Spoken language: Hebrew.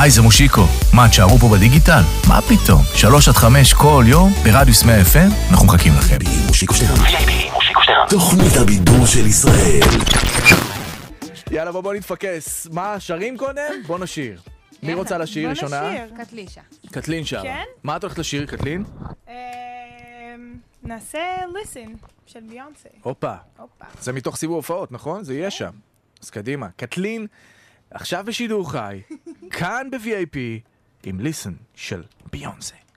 היי, זה מושיקו. מה, תשארו פה בדיגיטל? מה פתאום? 3-5 כל יום ברדיוס 100 FM, אנחנו מחכים לכם. מושיקו שטרן. תוכנית הבידור של ישראל. יאללה, בוא נתפקס. מה, שרים קודם? בוא נשיר. מי רוצה לשיר ראשונה? בוא נשיר. קטלישה. קטלין שרה. כן? מה את הולכת לשיר, קטלין? נעשה Listen של ביונסה. הופה. זה מתוך סיבוב הופעות, נכון? זה יהיה שם. אז קדימה. קטלין, עכשיו בשידור חי, כאן ב-VIP, עם Listen של ביונסה.